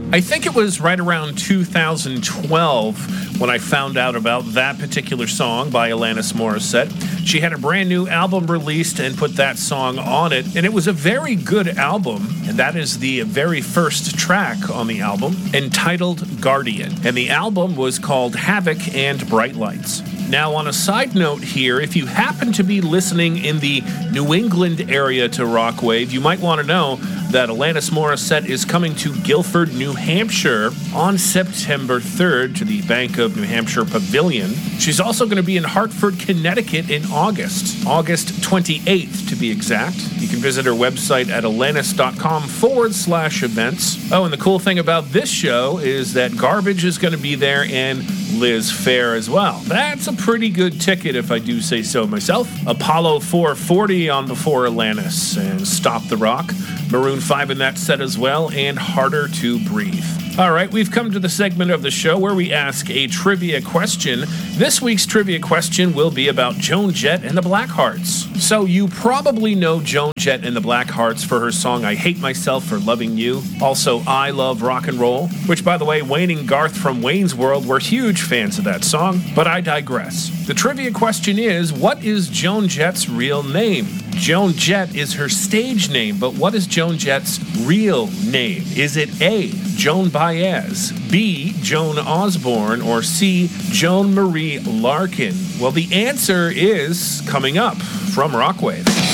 I think it was right around 2012 when I found out about that particular song by Alanis Morissette. She had a brand new album released and put that song on it, and it was a very good album, and that is the very first track on the album, entitled Guardian. And the album was called Havoc and Bright Lights. Now, on a side note here, if you happen to be listening in the New England area to Rockwave, you might want to know that Alanis Morissette is coming to Guilford, New Hampshire on September 3rd to the Bank of New Hampshire Pavilion. She's also going to be in Hartford, Connecticut in August 28th to be exact. You can visit her website at alanis.com/events. Oh, and the cool thing about this show is that Garbage is going to be there and Liz Phair as well. That's a pretty good ticket if I do say so myself. Apollo 440 on before Alanis and Stop the Rock. Maroon 5 in that set as well, and Harder to Breathe. All right, we've come to the segment of the show where we ask a trivia question. This week's trivia question will be about Joan Jett and the Blackhearts. So you probably know Joan Jett and the Blackhearts for her song I Hate Myself for Loving You. Also, I Love Rock and Roll, which, by the way, Wayne and Garth from Wayne's World were huge fans of that song, but I digress. The trivia question is, what is Joan Jett's real name? Joan Jett is her stage name, but what is Joan Jett's real name? Is it A, Joan Baez, B, Joan Osborne, or C, Joan Marie Larkin? Well, the answer is coming up from Rockwave.